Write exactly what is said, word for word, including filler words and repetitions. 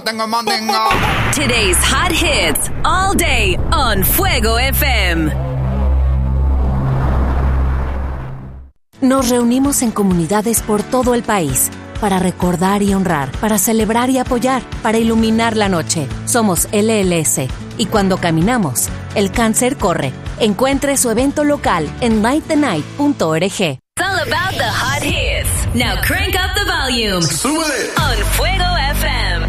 Tengo mandinga. Today's hot hits all day on Fuego F M. Nos reunimos en comunidades por todo el país para recordar y honrar, para celebrar y apoyar, para iluminar la noche. Somos L L S y cuando caminamos, el cáncer corre. Encuentre su evento local en light the night punto org. It's all about the hot hits. Now crank up the volume. Súbele. On Fuego